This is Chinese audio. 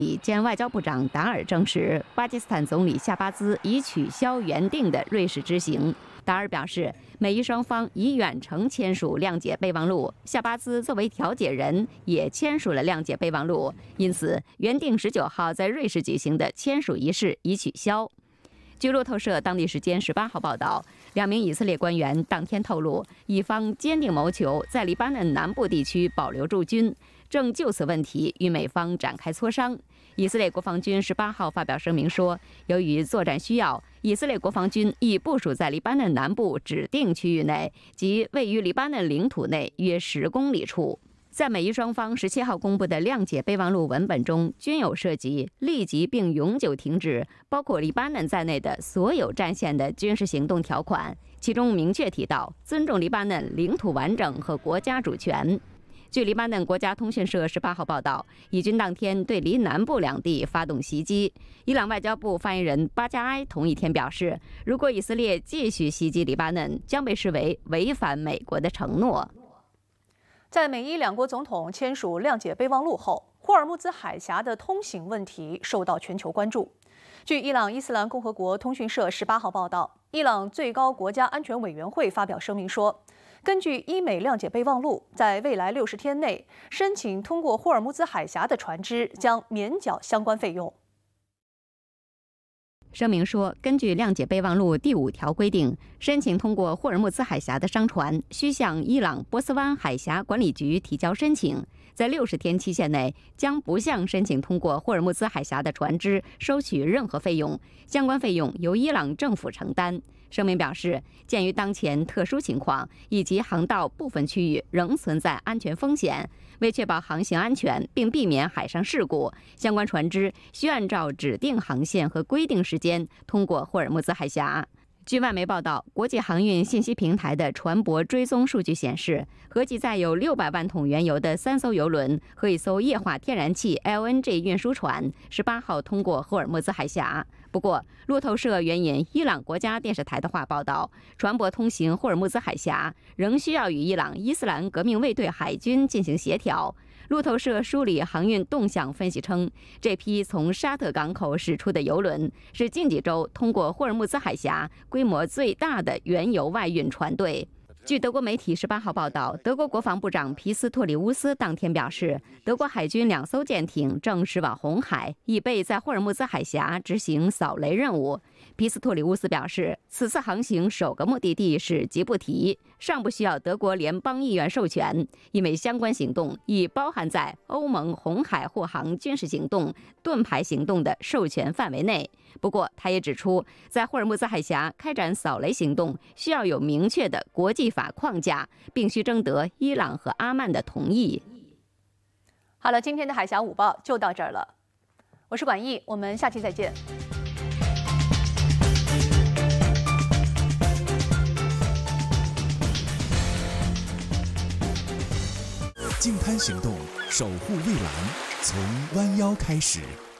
兼外交部长达尔证实，巴基斯坦总理夏巴兹已取消原定的瑞士之行。达尔表示，美伊双方已远程签署谅解备忘录，夏巴兹作为调解人也签署了谅解备忘录，因此原定19号在瑞士举行的签署仪式已取消。据路透社当地时间18号报道，2名以色列官员当天透露，以方坚定谋求在黎巴嫩南部地区保留驻军，正就此问题与美方展开磋商。以色列国防军18号发表声明说，由于作战需要，以色列国防军已部署在黎巴嫩南部指定区域内，即位于黎巴嫩领土内约10公里处。在美伊双方17号公布的谅解备忘录文本中，均有涉及立即并永久停止包括黎巴嫩在内的所有战线的军事行动条款，其中明确提到尊重黎巴嫩领土完整和国家主权。据黎巴嫩国家通讯社18号报道，以军当天对黎南部2地发动袭击。伊朗外交部发言人巴加埃同一天表示，如果以色列继续袭击黎巴嫩，将被视为违反美国的承诺。 在美伊两国总统签署谅解备忘录后，霍尔木兹海峡的通行问题受到全球关注。据伊朗伊斯兰共和国通讯社18号报道，伊朗最高国家安全委员会发表声明说，根据伊美谅解备忘录，在未来60天内申请通过霍尔木兹海峡的船只将免缴相关费用。 声明说，根据谅解备忘录第5条规定，申请通过霍尔木兹海峡的商船需向伊朗波斯湾海峡管理局提交申请，在60天期限内将不向申请通过霍尔木兹海峡的船只收取任何费用，相关费用由伊朗政府承担。声明表示，鉴于当前特殊情况以及航道部分区域仍存在安全风险，为确保航行安全并避免海上事故，相关船只需按照指定航线和规定时间通过霍尔木兹海峡。据外媒报道，国际航运信息平台的船舶追踪数据显示，合计载有600万桶原油的3艘油轮和1艘液化天然气 LNG 运输船18号通过霍尔木兹海峡。不过，路透社援引伊朗国家电视台的话报道，船舶通行霍尔木兹海峡仍需要与伊朗伊斯兰革命卫队海军进行协调。路透社梳理航运动向分析称，这批从沙特港口驶出的油轮是近几周通过霍尔木兹海峡规模最大的原油外运船队。据德国媒体18号报道，德国国防部长皮斯托里乌斯当天表示，德国海军2艘舰艇正驶往红海，以备在霍尔木兹海峡执行扫雷任务。皮斯托里乌斯表示，此次航行首个目的地是吉布提，尚不需要德国联邦议院授权，因为相关行动已包含在欧盟红海护航军事行动盾牌行动的授权范围内。不过，他也指出，在霍尔木兹海峡开展扫雷行动需要有明确的国际法框架，并需征得伊朗和阿曼的同意。 好了，今天的海峡午报就到这儿了，我是管毅，我们下期再见。 净滩行动，守护蔚蓝，从弯腰开始。